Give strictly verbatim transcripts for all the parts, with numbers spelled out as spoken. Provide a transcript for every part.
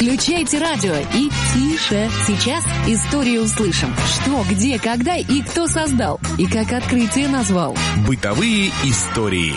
Включайте радио и тише. Сейчас историю услышим. Что, где, когда и кто создал. И как открытие назвал. Бытовые истории.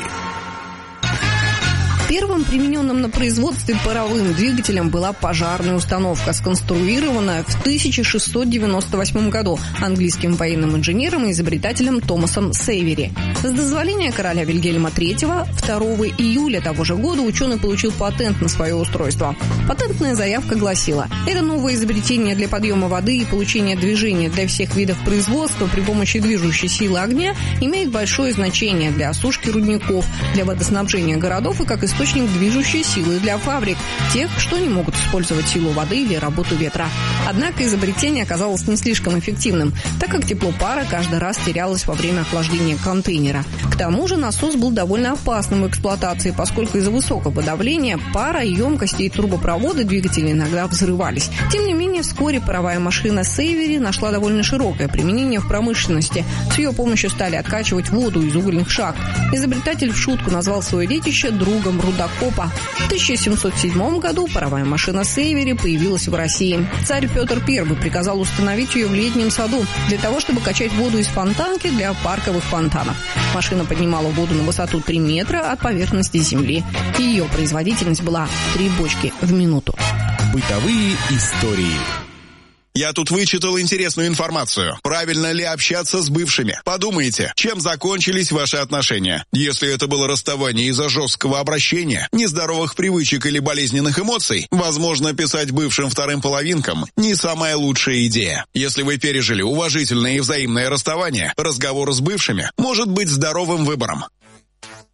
Первым примененным на производстве паровым двигателем была пожарная установка, сконструированная в тысяча шестьсот девяносто восьмом году английским военным инженером и изобретателем Томасом Сейвери. С дозволения короля Вильгельма третьего второго июля того же года ученый получил патент на свое устройство. Патентная заявка гласила: это новое изобретение для подъема воды и получения движения для всех видов производства при помощи движущей силы огня имеет большое значение для осушки рудников, для водоснабжения городов и как источник движущей силы для фабрик, тех, что не могут использовать силу воды или работу ветра. Однако изобретение оказалось не слишком эффективным, так как тепло пара каждый раз терялось во время охлаждения контейнера. К тому же насос был довольно опасным в эксплуатации, поскольку из-за высокого давления пара, емкости и трубопроводы двигателя иногда взрывались. Тем не менее, вскоре паровая машина Сейвери нашла довольно широкое применение в промышленности. С ее помощью стали откачивать воду из угольных шахт. Изобретатель в шутку назвал свое детище другом рудокопа. В тысяча семьсот седьмом году паровая машина Сейвери появилась в России. Царь Петр Первый приказал установить ее в летнем саду для того, чтобы качать воду из фонтанки для парковых фонтанов. Машина поднимала воду на высоту три метра от поверхности земли. Ее производительность была три бочки в минуту. Бытовые истории. Я тут вычитал интересную информацию. Правильно ли общаться с бывшими? Подумайте, чем закончились ваши отношения? Если это было расставание из-за жесткого обращения, нездоровых привычек или болезненных эмоций, возможно, писать бывшим вторым половинкам не самая лучшая идея. Если вы пережили уважительное и взаимное расставание, разговор с бывшими может быть здоровым выбором.